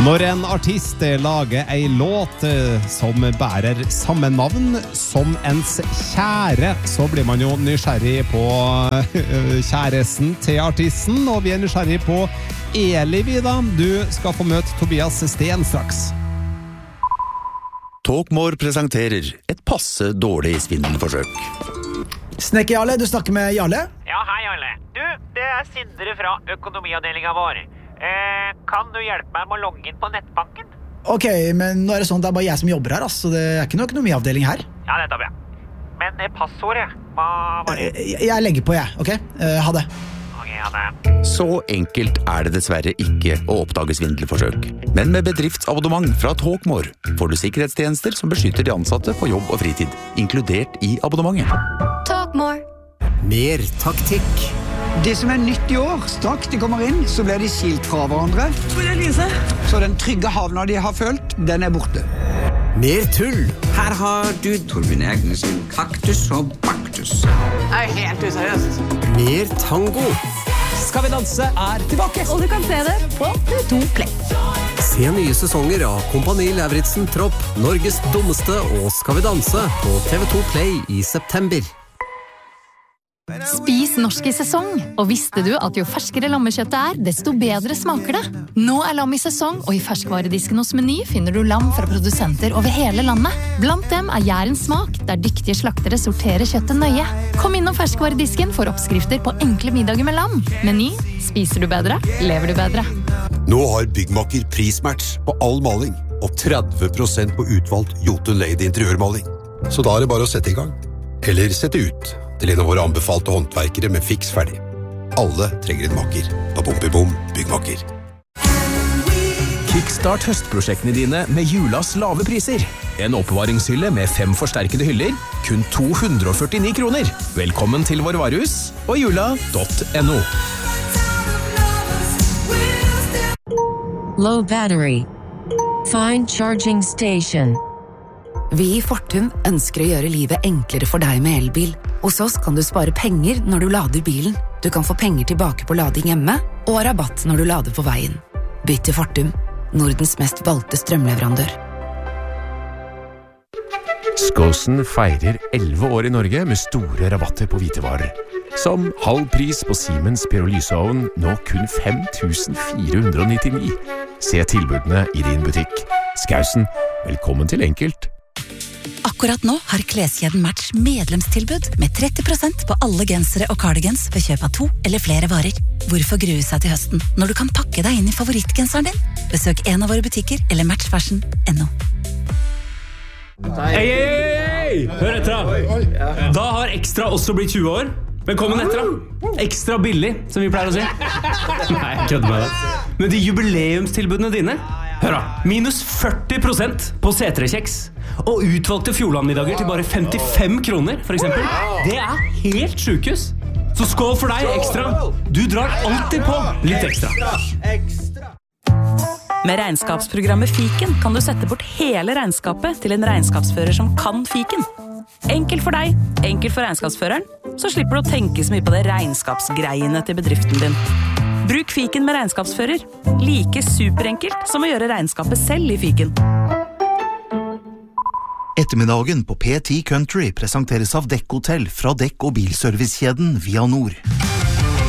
Når en artist lager en låt som bærer samme navn som ens kjære, så blir man jo nysgjerrig på kjæresten til artisten, og vi nysgjerrig på Eli Vida. Du skal få møte Tobias Sten straks. Talkmore presenterer et passe dårlig svindelforsøk. Snekker Jarle, du snakker med Jarle? Ja, hei Jarle. Du, det Sindre fra økonomiavdelingen vår. Kan du hjelpe meg med å logge inn på nettbanken? Ok, men nå det sånn at det bare jeg som jobber her, så det ikke noen økonomiavdeling her. Ja, det tar vi. Men passordet, hva var det? Jeg legger på, ok? Ha det. Ok, ha det. Så enkelt det dessverre ikke å oppdage svindelforsøk. Men med bedriftsabonnement fra Talkmore får du sikkerhetstjenester som beskytter de ansatte på jobb og fritid, inkludert i abonnementet. Talkmore. Mer taktikk. Det som nytt i år, straks de kommer inn, så blir de skilt fra hverandre. Hvor Lise? Så den trygge havna de har følt, den borte. Mer tull. Her har du Torbjørn Egnes sin kaktus og baktus. Det helt useriøst. Mer tango. Skal vi danse tilbake. Og du kan se det på TV2 Play. Se nye sesonger av Kompani Lauritzen Tropp, Norges dummeste og Skal vi danse på TV2 Play i september. Spis norsk i sesong. Og visste du at jo ferskere lammekjøttet desto bedre smaker det? Nå lam i sesong, og i ferskvaredisken hos Meny finner du lam fra produsenter over hele landet. Blant dem Jærens smak, der dyktige slaktere sorterer kjøttet nøye. Kom innom ferskvaredisken for oppskrifter på enkle middager med lam. Meny, spiser du bedre, lever du bedre. Nå har Byggmakker prismatch på all maling, og 30% på utvalgt Jotun Lady interiørmaling. Så da det bare å sette i gang. Eller sette ut. Til en av våre anbefalte håndverkere med fiks ferdig. Alle trenger en makker. Bom, Byggmakker. Kickstart høstprosjektene dine med julas lave priser. En oppbevaringshylle med 5 forsterkede hyller, kun 249 kroner. Velkommen til vår varehus og jula.no. Low battery. Find charging station. Vi i Fortum ønsker å gjøre livet enklere for deg med elbil. Hos oss kan du spare penger når du lader bilen. Du kan få penger tilbake på lading hjemme, og rabatt når du lader på veien. Bytt til Fortum, Nordens mest valgte strømleverandør. Skåsen feirer 11 år i Norge med store rabatter på hvitevarer. Som halv pris på Siemens pyrolyseovn, nå kun 5.499. Se tilbudene i din butikk. Skåsen, velkommen til Enkelt. Akkurat nå har kleskjeden Match medlemstilbud med 30% på alle gensere og cardigans ved kjøp av 2 eller flere varer. Hvorfor grue seg til høsten når du kan pakke deg inn i favorittgenseren din? Besøk en av våre butikker eller matchfashion.no. Hei! Hør etter da. Da har Ekstra også blitt 20 år. Velkommen etter da. Ekstra billig, som vi pleier å si. Nei, jeg kødder med det. Men de jubileumstilbudene dine, hør da, minus 40% på C3-kjeks. Og utvalgte Fjordlandmiddager til bare 55 kroner, for eksempel. Det helt sjukehus. Så skål for deg, Ekstra. Du drar alltid på litt ekstra. Med regnskapsprogrammet Fiken kan du sette bort hele regnskapet til en regnskapsfører som kan Fiken. Enkelt for deg, enkelt for regnskapsføreren, så slipper du å tenke så mye på det regnskapsgreiene til bedriften din. Bruk Fiken med regnskapsfører. Like superenkelt som å gjøre regnskapet selv i Fiken. Ettermiddagen på P10 Country presenteres av Dekk Hotel fra Dekk- og bilservicekjeden Via Nord.